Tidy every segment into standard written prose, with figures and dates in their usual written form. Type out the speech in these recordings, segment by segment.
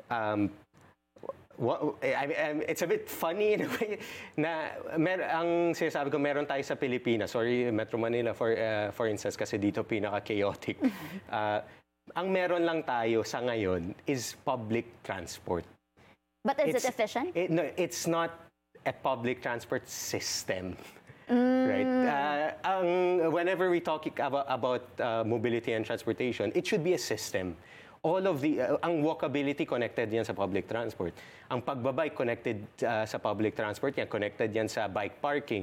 It's a bit funny in a way na ang sinasabi ko meron tayo sa Pilipinas, sorry Metro Manila for instance kasi dito pinaka-chaotic. Ang meron lang tayo sa ngayon is public transport. But is it efficient? No, it's not a public transport system. Right? Whenever we talk about mobility and transportation, it should be a system. All of ang walkability connected yan sa public transport. Ang pagbabike connected sa public transport yan, connected yan sa bike parking.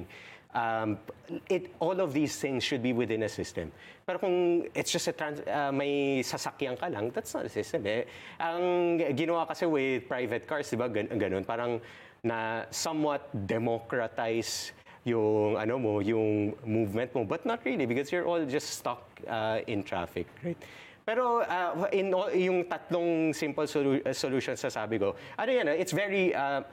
All of these things should be within a system. Pero kung it's just may sasakyan ka lang, that's not a system. Ang ginawa kasi with private cars, di ba, ganun, parang na somewhat democratize yung yung movement mo, but not really because you're all just stuck in traffic, right? Pero yung tatlong simple solutions sa sabi ko, it's very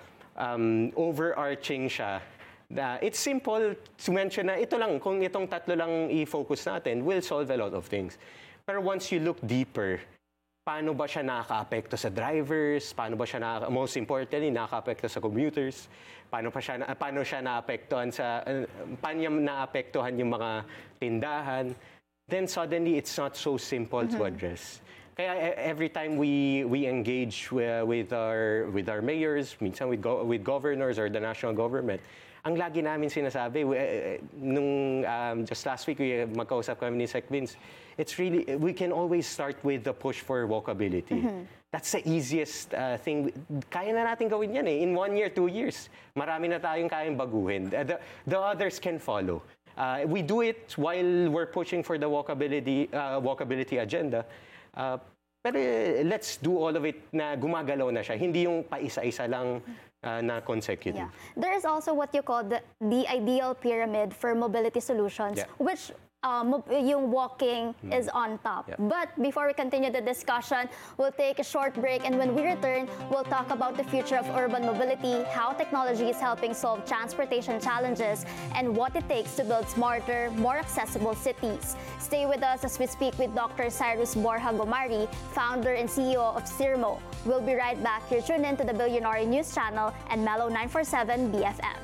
overarching siya. It's simple to mention na ito lang, kung itong tatlo lang i-focus natin, will solve a lot of things. Pero once you look deeper, paano ba siya nakaka-apekto sa drivers? Paano ba siya most importantly, nakaka-apekto sa commuters? Paano siya na-apektuhan paano niya na-apektuhan yung mga tindahan? Then suddenly it's not so simple to address. Kaya every time we engage with our mayors, minsan with governors or the national government, ang lagi namin sinasabi nung just last week magkausap kami ni Sec Vince, it's really we can always start with the push for walkability. That's the easiest thing. Kaya na natin gawin yan in 1 year, 2 years. Marami na tayong kayang baguhin. The others can follow. We do it while we're pushing for the walkability agenda. Pero let's do all of it na gumagalaw na siya. Hindi yung paisa-isa lang na consecutive. Yeah. There is also what you call the ideal pyramid for mobility solutions, which yung walking is on top. Yeah. But before we continue the discussion, we'll take a short break, and when we return, we'll talk about the future of urban mobility, how technology is helping solve transportation challenges, and what it takes to build smarter, more accessible cities. Stay with us as we speak with Dr. Cyrus Borja Gomari, founder and CEO of CIRMO. We'll be right back. You're tuned in to the Billionaire News Channel and Mellow 947 BFM.